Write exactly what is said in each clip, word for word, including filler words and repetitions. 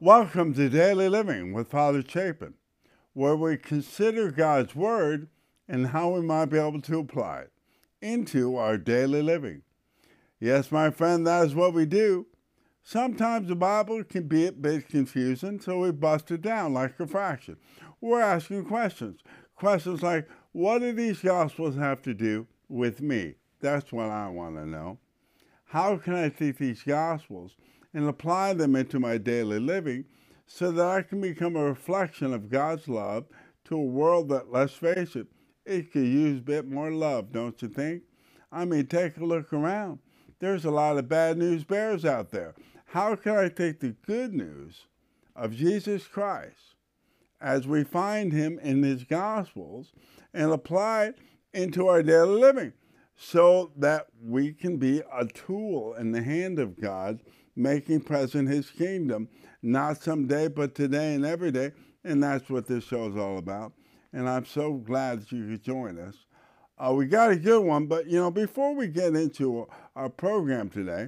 Welcome to Daily Living with Father Chapin, where we consider God's Word and how we might be able to apply it into our daily living. Yes, my friend, that is what we do. Sometimes the Bible can be a bit confusing, so we bust it down like a fraction. We're asking questions. Questions like, what do these Gospels have to do with me? That's what I want to know. How can I take these Gospels and apply them into my daily living so that I can become a reflection of God's love to a world that, let's face it, it could use a bit more love, don't you think? I mean, take a look around. There's a lot of bad news bears out there. How can I take the good news of Jesus Christ as we find him in his Gospels and apply it into our daily living so that we can be a tool in the hand of God, making present his kingdom, not someday, but today and every day. And that's what this show is all about. And I'm so glad that you could join us. Uh, we got a good one, but, you know, before we get into our program today,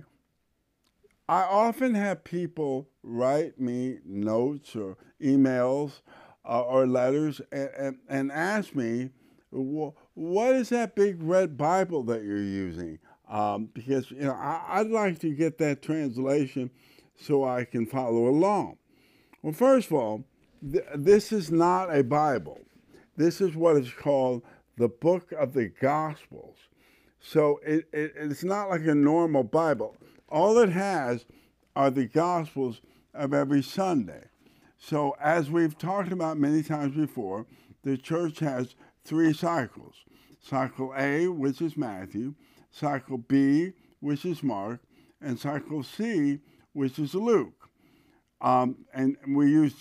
I often have people write me notes or emails uh, or letters and, and, and ask me, well, what is that big red Bible that you're using? Um, because, you know, I, I'd like to get that translation so I can follow along. Well, first of all, th- this is not a Bible. This is what is called the Book of the Gospels. So it, it, it's not like a normal Bible. All it has are the Gospels of every Sunday. So as we've talked about many times before, the church has three cycles. Cycle A, which is Matthew, cycle B, which is Mark, and cycle C, which is Luke. Um, and we use